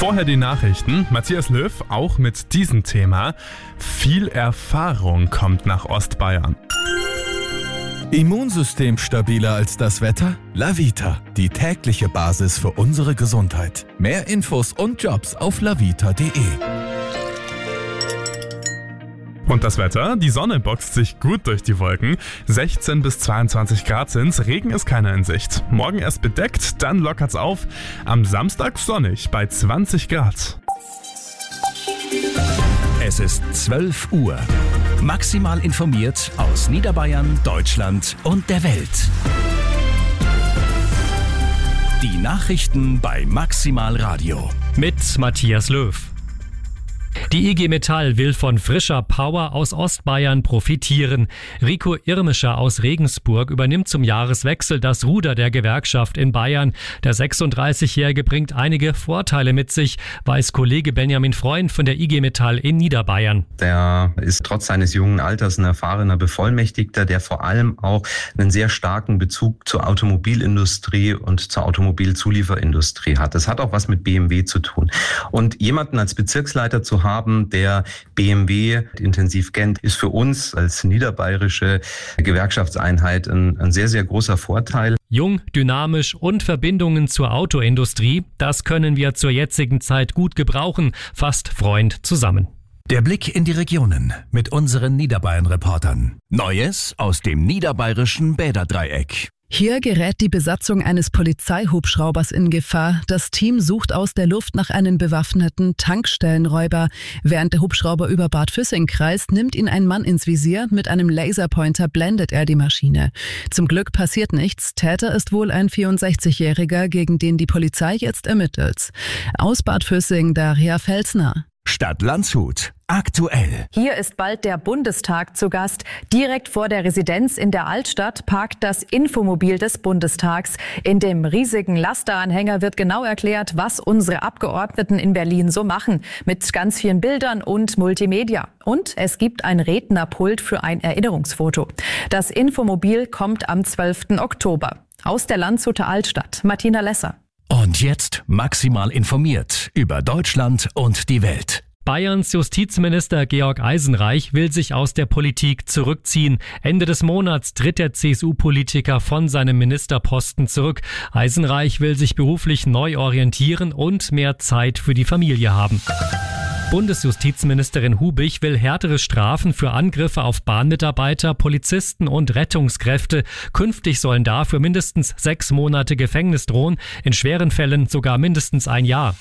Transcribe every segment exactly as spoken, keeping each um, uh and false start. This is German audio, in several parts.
Vorher die Nachrichten. Matthias Löw auch mit diesem Thema. Viel Erfahrung kommt nach Ostbayern. Immunsystem stabiler als das Wetter? Lavita, die tägliche Basis für unsere Gesundheit. Mehr Infos und Jobs auf lavita punkt de. Und das Wetter? Die Sonne boxt sich gut durch die Wolken. sechzehn bis zweiundzwanzig Grad sind's, Regen ist keiner in Sicht. Morgen erst bedeckt, dann lockert's auf. Am Samstag sonnig bei zwanzig Grad. Es ist zwölf Uhr. Maximal informiert aus Niederbayern, Deutschland und der Welt. Die Nachrichten bei Maximal Radio. Mit Matthias Löw. Die I G Metall will von frischer Power aus Ostbayern profitieren. Rico Irmischer aus Regensburg übernimmt zum Jahreswechsel das Ruder der Gewerkschaft in Bayern. Der sechsunddreißigjährige bringt einige Vorteile mit sich, weiß Kollege Benjamin Freund von der I G Metall in Niederbayern. Der ist trotz seines jungen Alters ein erfahrener Bevollmächtigter, der vor allem auch einen sehr starken Bezug zur Automobilindustrie und zur Automobilzulieferindustrie hat. Das hat auch was mit B M W zu tun. Und jemanden als Bezirksleiter zu haben, der B M W intensiv kennt, ist für uns als niederbayerische Gewerkschaftseinheit ein, ein sehr, sehr großer Vorteil. Jung, dynamisch und Verbindungen zur Autoindustrie, das können wir zur jetzigen Zeit gut gebrauchen, fasst Freund zusammen. Der Blick in die Regionen mit unseren Niederbayern-Reportern. Neues aus dem niederbayerischen Bäderdreieck. Hier gerät die Besatzung eines Polizeihubschraubers in Gefahr. Das Team sucht aus der Luft nach einem bewaffneten Tankstellenräuber. Während der Hubschrauber über Bad Füssing kreist, nimmt ihn ein Mann ins Visier. Mit einem Laserpointer blendet er die Maschine. Zum Glück passiert nichts. Täter ist wohl ein vierundsechzigjähriger, gegen den die Polizei jetzt ermittelt. Aus Bad Füssing, Daria Felsner. Stadt Landshut. Aktuell. Hier ist bald der Bundestag zu Gast. Direkt vor der Residenz in der Altstadt parkt das Infomobil des Bundestags. In dem riesigen Lasteranhänger wird genau erklärt, was unsere Abgeordneten in Berlin so machen. Mit ganz vielen Bildern und Multimedia. Und es gibt ein Rednerpult für ein Erinnerungsfoto. Das Infomobil kommt am zwölften Oktober. Aus der Landshuter Altstadt. Martina Lesser. Und jetzt maximal informiert über Deutschland und die Welt. Bayerns Justizminister Georg Eisenreich will sich aus der Politik zurückziehen. Ende des Monats tritt der C S U-Politiker von seinem Ministerposten zurück. Eisenreich will sich beruflich neu orientieren und mehr Zeit für die Familie haben. Bundesjustizministerin Hubich will härtere Strafen für Angriffe auf Bahnmitarbeiter, Polizisten und Rettungskräfte. Künftig sollen dafür mindestens sechs Monate Gefängnis drohen, in schweren Fällen sogar mindestens ein Jahr.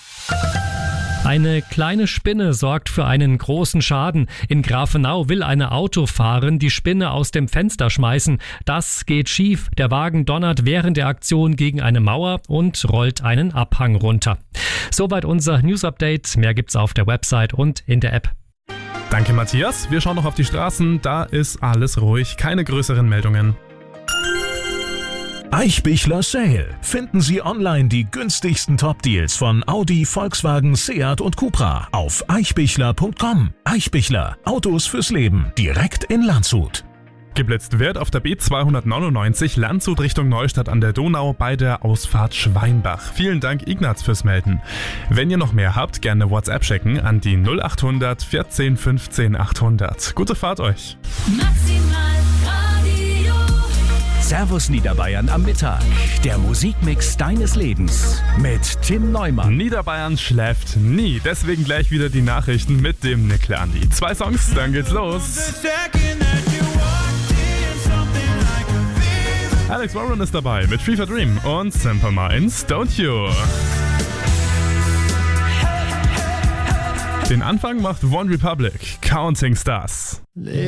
Eine kleine Spinne sorgt für einen großen Schaden. In Grafenau will eine Autofahrerin die Spinne aus dem Fenster schmeißen. Das geht schief. Der Wagen donnert während der Aktion gegen eine Mauer und rollt einen Abhang runter. Soweit unser News-Update. Mehr gibt's auf der Website und in der App. Danke, Matthias. Wir schauen noch auf die Straßen. Da ist alles ruhig. Keine größeren Meldungen. Eichbichler Sale. Finden Sie online die günstigsten Top-Deals von Audi, Volkswagen, Seat und Cupra auf eichbichler punkt com. Eichbichler. Autos fürs Leben. Direkt in Landshut. Geblitzt wird auf der B zweihundertneunundneunzig Landshut Richtung Neustadt an der Donau bei der Ausfahrt Schweinbach. Vielen Dank, Ignaz, fürs Melden. Wenn ihr noch mehr habt, gerne WhatsApp schicken an die null achthundert vierzehn fünfzehn achthundert. Gute Fahrt euch. Servus Niederbayern am Mittag. Der Musikmix deines Lebens mit Tim Neumann. Niederbayern schläft nie. Deswegen gleich wieder die Nachrichten mit dem Nickle Andi. Zwei Songs, dann geht's los. Alex Warren ist dabei mit Fever Dream und Simple Minds, Don't You. Den Anfang macht One Republic, Counting Stars.